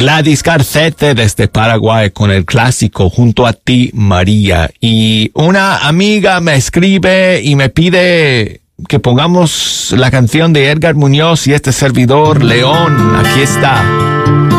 Gladys Garcete desde Paraguay con el clásico Junto a ti, María. Y una amiga me escribe y me pide que pongamos la canción de Edgar Muñoz y este servidor, León. Aquí está.